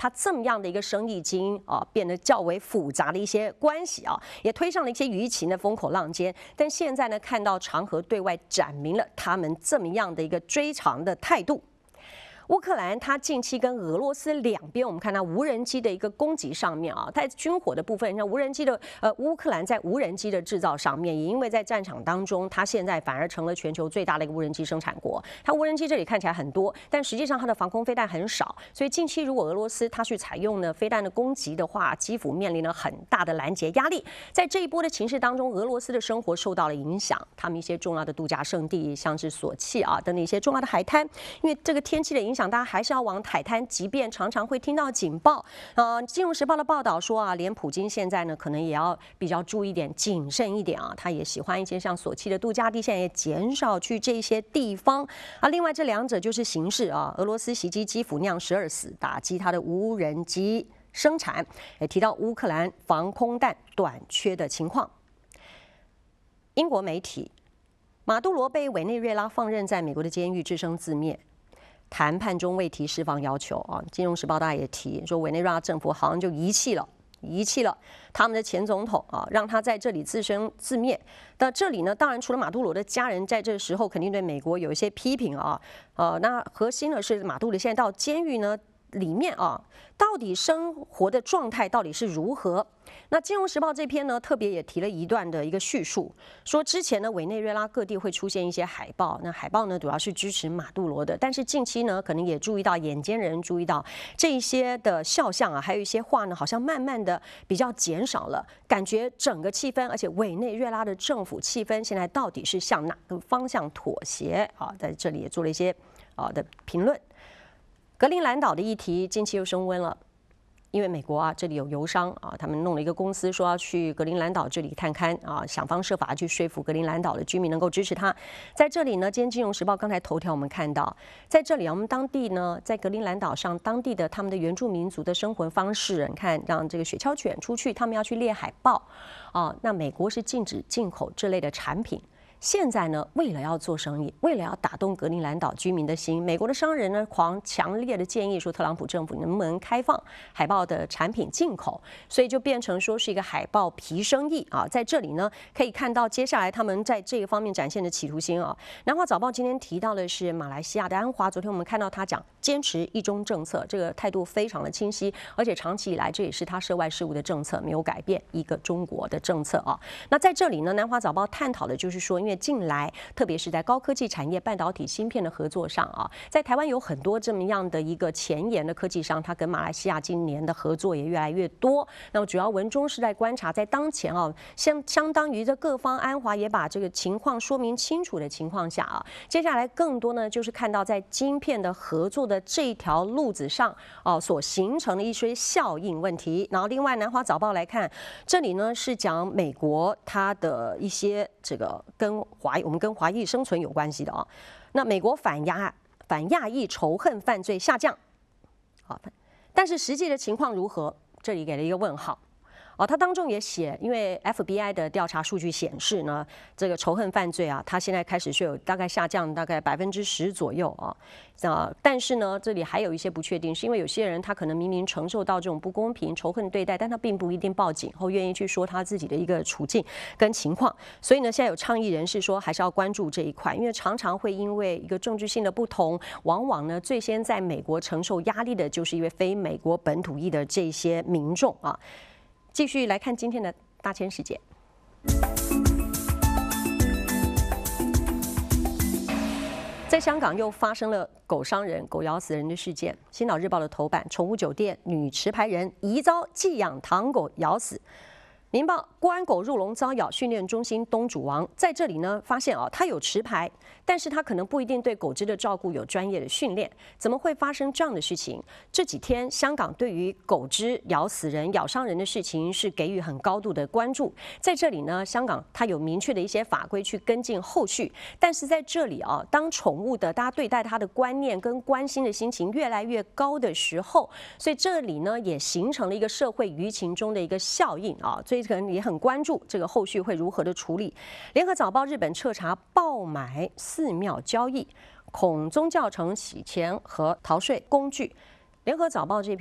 它这么样的一个生意经变得较为复杂的一些关系也推上了一些舆情的风口浪尖。但现在呢，看到长和对外展明了他们这么样的一个追偿的态度。乌克兰它近期跟俄罗斯两边，我们看到无人机的一个攻击上面在军火的部分，像无人机的乌克兰在无人机的制造上面，也因为在战场当中，它现在反而成了全球最大的一个无人机生产国。它无人机这里看起来很多，但实际上它的防空飞弹很少，所以近期如果俄罗斯它去采用呢飞弹的攻击的话，基辅面临了很大的拦截压力。在这一波的情势当中，俄罗斯的生活受到了影响，他们一些重要的度假胜地，像是索契等等一些重要的海滩，因为这个天气的影响，大家还是要往海滩，即便常常会听到警报。金融时报的报道说连普京现在呢，可能也要比较注意一点、谨慎一点他也喜欢一些像索契的度假地，现在也减少去这些地方另外这两者就是形势俄罗斯袭击基辅酿12死，打击它的无人机生产，也提到乌克兰防空弹短缺的情况。英国媒体，马杜罗被委内瑞拉放任在美国的监狱，自生自灭。谈判中未提释放要求金融时报大家也提说，委内瑞拉政府好像就遗弃了他们的前总统让他在这里自生自灭。那这里呢，当然除了马杜罗的家人在这时候肯定对美国有一些批评那核心呢是马杜罗现在到监狱呢里面到底生活的状态到底是如何？那《金融时报》这篇呢，特别也提了一段的一个叙述，说之前呢，委内瑞拉各地会出现一些海报，那海报呢主要是支持马杜罗的，但是近期呢，可能也注意到眼尖人注意到这一些的肖像还有一些话呢，好像慢慢的比较减少了，感觉整个气氛，而且委内瑞拉的政府气氛现在到底是向哪个方向妥协在这里也做了一些的评论。格陵兰岛的议题近期又升温了，因为美国这里有油商他们弄了一个公司说要去格陵兰岛这里看看想方设法去说服格陵兰岛的居民能够支持他。在这里呢，今天《金融时报》刚才头条我们看到，在这里我们当地呢，在格陵兰岛上当地的他们的原住民族的生活方式，你看让这个雪橇犬出去，他们要去猎海豹那美国是禁止进口这类的产品。现在呢，为了要做生意，为了要打动格陵兰岛居民的心，美国的商人呢强烈的建议说，特朗普政府能不能开放海豹的产品进口，所以就变成说是一个海豹皮生意在这里呢，可以看到接下来他们在这个方面展现的企图心南华早报今天提到的是马来西亚的安华，昨天我们看到他讲坚持一中政策，这个态度非常的清晰，而且长期以来这也是他涉外事务的政策，没有改变一个中国的政策那在这里呢，南华早报探讨的就是说，因为近来特别是在高科技产业、半导体芯片的合作上在台湾有很多这么样的一个前沿的科技商，他跟马来西亚今年的合作也越来越多。那么主要文中是在观察，在当前相当于这各方安华也把这个情况说明清楚的情况下接下来更多呢就是看到在晶片的合作的这条路子上所形成的一些效应问题。然后另外南华早报来看，这里呢是讲美国它的一些这个我们跟华裔生存有关系的那美国反亚裔仇恨犯罪下降但是实际的情况如何？这里给了一个问号它当中也写，因为 FBI 的调查数据显示呢，这个仇恨犯罪它现在开始是有大概下降大概10%左右但是呢，这里还有一些不确定，是因为有些人他可能明明承受到这种不公平、仇恨对待，但他并不一定报警或愿意去说他自己的一个处境跟情况。所以呢，现在有倡议人士说，还是要关注这一块，因为常常会因为一个政治性的不同，往往呢最先在美国承受压力的就是因为非美国本土裔的这些民众继续来看今天的大千世界。在香港又发生了狗伤人、狗咬死人的事件。《星岛日报》的头版：宠物酒店女持牌人疑遭寄养唐狗咬死。民报：国安狗入笼遭咬，训练中心东主王在这里呢，发现他有持牌，但是他可能不一定对狗只的照顾有专业的训练，怎么会发生这样的事情？这几天香港对于狗只咬死人、咬伤人的事情是给予很高度的关注。在这里呢，香港它有明确的一些法规去跟进后续，但是在这里当宠物的大家对待它的观念跟关心的心情越来越高的时候，所以这里呢也形成了一个社会舆情中的一个效应所以可能也很关注这个后续会如何的处理。联合早报：日本彻查爆买寺庙交易，恐宗教城洗钱和逃税工具。联合早报这篇。